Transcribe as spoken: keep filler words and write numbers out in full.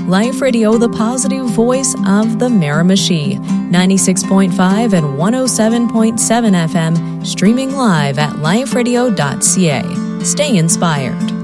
Life Radio, the positive voice of the Miramichi. ninety-six point five and one oh seven point seven F M, streaming live at life radio dot c a. Stay inspired.